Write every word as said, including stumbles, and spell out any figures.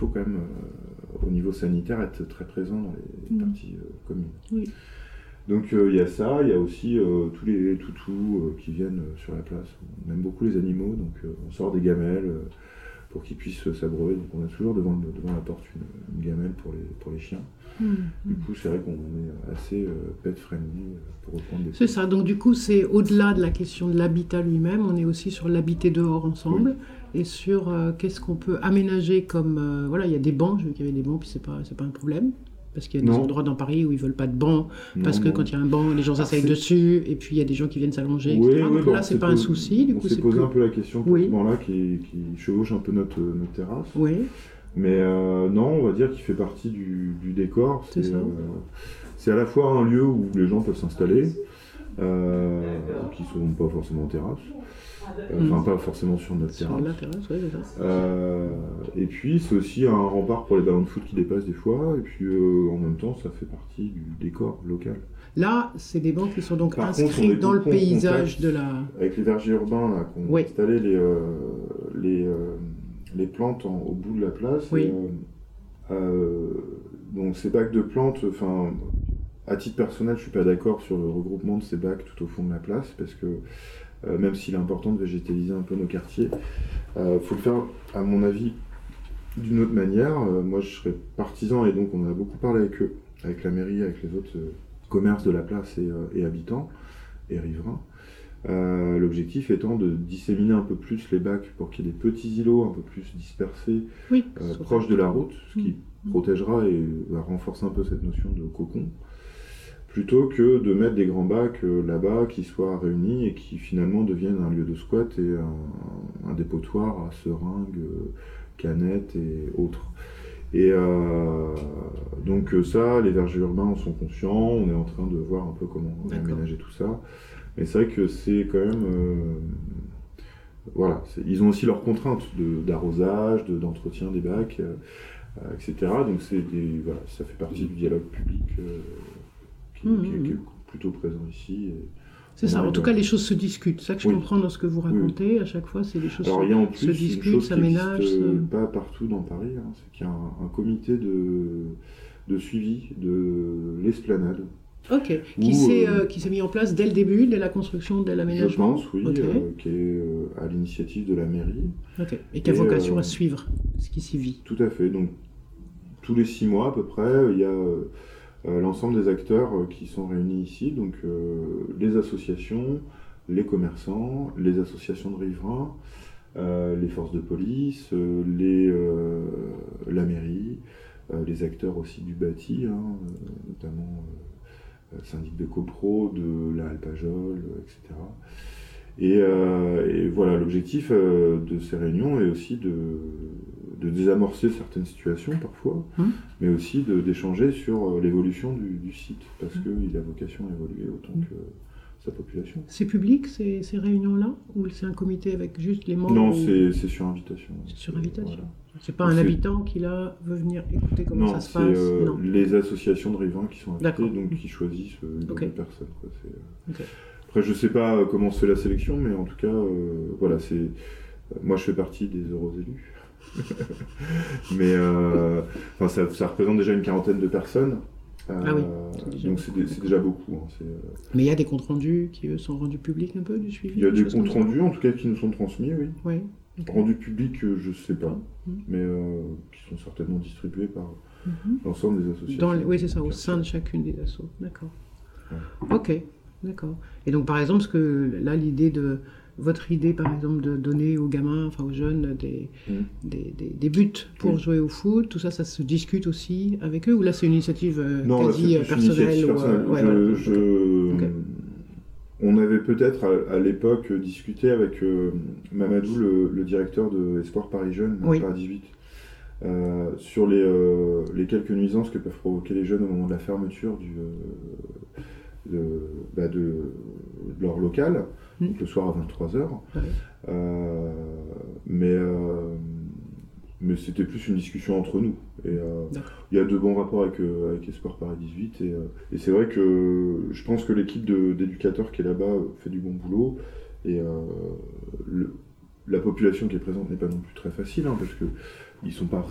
faut quand même, euh, au niveau sanitaire, être très présent dans les mmh. parties euh, communes. Oui. Donc il euh, y a ça, il y a aussi euh, tous les toutous euh, qui viennent euh, sur la place. On aime beaucoup les animaux, donc euh, on sort des gamelles euh, pour qu'ils puissent euh, s'abreuver. Donc on a toujours devant, le, devant la porte une, une gamelle pour les, pour les chiens. Mmh. Du coup, c'est vrai qu'on est assez euh, pet-friendly pour reprendre des... C'est ça, donc du coup, c'est au-delà de la question de l'habitat lui-même, on est aussi sur l'habiter dehors ensemble, oui. et sur euh, qu'est-ce qu'on peut aménager comme... Euh, voilà, il y a des bancs, je veux qu'il y avait des bancs, puis c'est pas, c'est pas un problème. Parce qu'il y a des non. endroits dans Paris où ils ne veulent pas de banc, non, parce que non. quand il y a un banc, les gens s'asseyent dessus, et puis il y a des gens qui viennent s'allonger, oui, et cetera. Oui, Donc bon, là, c'est pas posé, un souci. Du on coup, s'est c'est posé plus... un peu la question pour oui. ce banc-là, qui, qui chevauche un peu notre, notre terrasse. Oui. Mais euh, non, on va dire qu'il fait partie du, du décor. C'est, c'est ça. Euh, c'est à la fois un lieu où les gens peuvent s'installer, euh, qui ne sont pas forcément en terrasse. Euh, enfin, mmh. pas forcément sur notre sur terrasse. La terrasse ouais, c'est ça. Euh, et puis, c'est aussi un rempart pour les ballons de foot qui dépassent des fois. Et puis, euh, en même temps, ça fait partie du décor local. Là, c'est des bancs qui sont donc Par inscrits contre, dans le paysage de la... Avec les vergers urbains là, qu'on oui. a installé les, euh, les, euh, les plantes en, au bout de la place. Oui. Et, euh, euh, donc, ces bacs de plantes, enfin, à titre personnel, je ne suis pas d'accord sur le regroupement de ces bacs tout au fond de la place, parce que Euh, même s'il est important de végétaliser un peu nos quartiers. Il euh, faut le faire, à mon avis, d'une autre manière. Euh, moi, je serais partisan, et donc on a beaucoup parlé avec eux, avec la mairie, avec les autres euh, commerces de la place et, euh, et habitants, et riverains. Euh, l'objectif étant de disséminer un peu plus les bacs pour qu'il y ait des petits îlots un peu plus dispersés, oui, euh, proches de la route, ce qui mmh. protégera et va renforcer un peu cette notion de cocon, plutôt que de mettre des grands bacs euh, là-bas qui soient réunis et qui finalement deviennent un lieu de squat et un, un dépotoir à seringues, euh, canettes et autres. Et euh, donc ça, les vergers urbains en sont conscients, on est en train de voir un peu comment D'accord. aménager tout ça. Mais c'est vrai que c'est quand même... Euh, voilà, c'est, ils ont aussi leurs contraintes de, d'arrosage, de, d'entretien des bacs, euh, et cetera. Donc c'est des, voilà, ça fait partie du dialogue public euh, qui, mmh, qui, qui est plutôt présent ici. Et c'est ça, en tout cas les choses se discutent. C'est ça que je oui. comprends dans ce que vous racontez, oui. à chaque fois c'est des choses Alors, se, il y a en plus se discutent, une chose s'aménagent. Qui se... pas partout dans Paris, hein, c'est qu'il y a un, un comité de, de suivi de l'esplanade. Ok, qui, Où, s'est, euh, qui s'est mis en place dès le début, dès la construction, dès l'aménagement. Je pense, oui, okay. euh, qui est euh, à l'initiative de la mairie. Ok, et qui a et, vocation euh, à suivre ce qui s'y vit. Tout à fait, donc tous les six mois à peu près, il y a euh, l'ensemble des acteurs euh, qui sont réunis ici, donc euh, les associations, les commerçants, les associations de riverains, euh, les forces de police, euh, les, euh, la mairie, euh, les acteurs aussi du bâti, hein, euh, notamment... Euh, syndic de copro, de la Alpajol, et cetera. Et, euh, et voilà, l'objectif euh, de ces réunions est aussi de, de désamorcer certaines situations parfois, mmh. mais aussi de, d'échanger sur l'évolution du, du site, parce mmh. qu'il a vocation à évoluer autant mmh. que sa population. C'est public ces, ces réunions-là, ou c'est un comité avec juste les membres? Non, ou... c'est, c'est sur invitation. C'est sur invitation. Voilà. C'est pas Donc un c'est... habitant qui là veut venir écouter comment non, ça se passe. Euh, non, les associations de riverains qui sont invitées, D'accord. donc qui choisissent euh, une okay. personne. Quoi. C'est, euh... okay. Après, je sais pas euh, comment se fait la sélection, mais en tout cas, euh, voilà, c'est. Euh, moi, je fais partie des heureux élus. mais euh, ça, ça représente déjà une quarantaine de personnes. Euh, ah oui. C'est donc c'est, c'est déjà beaucoup. Hein, c'est, euh... Mais il y a des comptes rendus qui eux, sont rendus publics un peu du suivi. Il y a des comptes rendus, en tout cas, qui nous sont transmis, oui. Oui. Okay. Rendus publics, je ne sais pas, mmh. mais euh, qui sont certainement distribués par mmh. l'ensemble des associations. Dans les, oui, c'est ça, au sein de chacune des assos. D'accord. Ouais. Ok, d'accord. Et donc, par exemple, ce que là, l'idée de votre idée, par exemple, de donner aux gamins, enfin aux jeunes, des, mmh. des, des, des buts pour oui. jouer au foot, tout ça, ça se discute aussi avec eux, ou là, c'est une initiative euh, non, quasi là, c'est personnelle, une ou, euh, je, ouais, voilà. je... Okay. On avait peut-être à, à l'époque discuté avec euh, Mamadou, le, le directeur de Espoir Paris Jeunes, oui. Paris dix-huit, euh, sur les, euh, les quelques nuisances que peuvent provoquer les jeunes au moment de la fermeture du, euh, de, bah de, de leur local, mmh. donc le soir à vingt-trois heures. Ouais. Euh, mais, euh, mais c'était plus une discussion entre nous. Et euh, il y a de bons rapports avec, euh, avec Espoir Paris dix-huit. Et, euh, et c'est vrai que je pense que l'équipe de, d'éducateurs qui est là-bas fait du bon boulot. Et euh, le, la population qui est présente n'est pas non plus très facile, hein, parce qu'ils ne sont pas